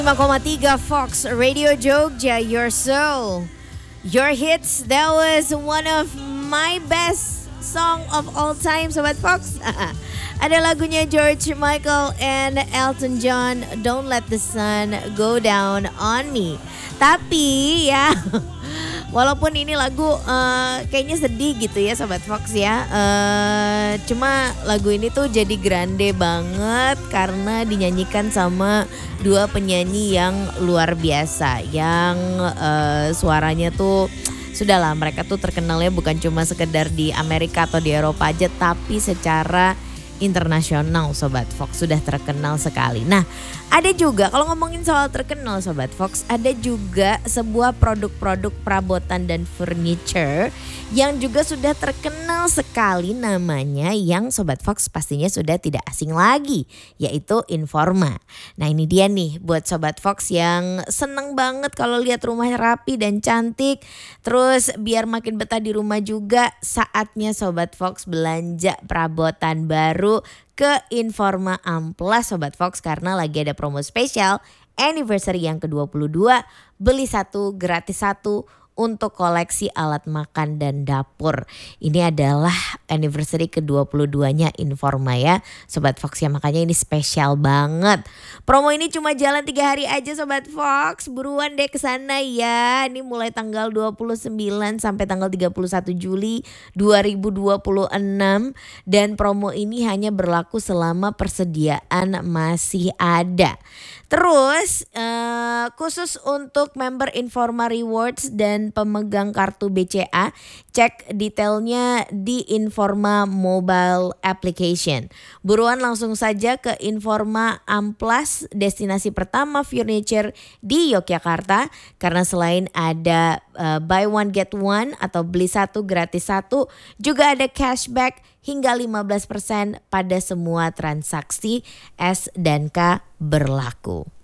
5,3 Fox Radio Jogja, your soul, your hits. That was one of my best song of all time, Sobat Fox. Ada lagunya George Michael and Elton John, Don't Let the Sun Go Down on Me. Tapi ya, walaupun ini lagu kayaknya sedih gitu ya Sobat Fox ya. Cuma lagu ini tuh jadi grande banget karena dinyanyikan sama dua penyanyi yang luar biasa. Yang suaranya tuh sudahlah, mereka tuh terkenalnya bukan cuma sekedar di Amerika atau di Eropa aja, tapi secara internasional Sobat Fox, sudah terkenal sekali. Nah, ada juga kalau ngomongin soal terkenal Sobat Fox, ada juga sebuah produk-produk perabotan dan furniture yang juga sudah terkenal sekali, namanya yang Sobat Fox pastinya sudah tidak asing lagi, yaitu Informa. Nah, ini dia nih buat Sobat Fox yang seneng banget kalau lihat rumah rapi dan cantik, terus biar makin betah di rumah juga, saatnya Sobat Fox belanja perabotan baru ke Informa Amplas Sobat Fox, karena lagi ada promo spesial anniversary yang ke-22, beli satu gratis satu untuk koleksi alat makan dan dapur. Ini adalah anniversary ke-22-nya Informa ya Sobat Fox ya, makanya ini spesial banget. Promo ini cuma jalan 3 hari aja Sobat Fox, buruan deh ke sana ya. Ini mulai tanggal 29 sampai tanggal 31 Juli 2026 dan promo ini hanya berlaku selama persediaan masih ada. Terus khusus untuk member Informa Rewards dan pemegang kartu BCA, cek detailnya di Informa Mobile Application. Buruan langsung saja ke Informa Amplas, destinasi pertama furniture di Yogyakarta, karena selain ada buy one get one atau beli satu gratis satu, juga ada cashback hingga 15% pada semua transaksi S dan K berlaku.